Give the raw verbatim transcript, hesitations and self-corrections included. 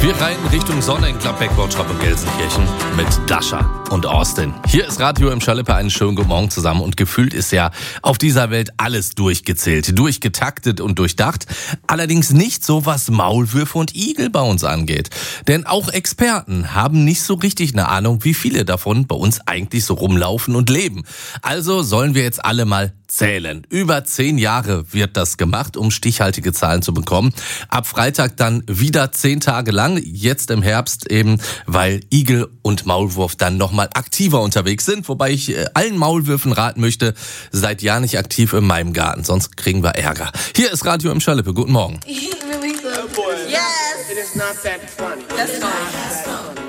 Wir reiten Richtung Sonne in Gladbeck, Bottrop und Gelsenkirchen mit Dasha und Austin. Hier ist Radio im Schalippe, einen schönen guten Morgen zusammen und gefühlt ist ja auf dieser Welt alles durchgezählt, durchgetaktet und durchdacht. Allerdings nicht so, was Maulwürfe und Igel bei uns angeht. Denn auch Experten haben nicht so richtig eine Ahnung, wie viele davon bei uns eigentlich so rumlaufen und leben. Also sollen wir jetzt alle mal zählen. Über zehn Jahre wird das gemacht, um stichhaltige Zahlen zu bekommen. Ab Freitag dann wieder zehn Tage lang, jetzt im Herbst eben, weil Igel und Maulwurf dann nochmal aktiver unterwegs sind. Wobei ich allen Maulwürfen raten möchte, seid ja nicht aktiv in meinem Garten, sonst kriegen wir Ärger. Hier ist Radio im Schalippe, guten Morgen. Yes! It is not that funny. That's funny.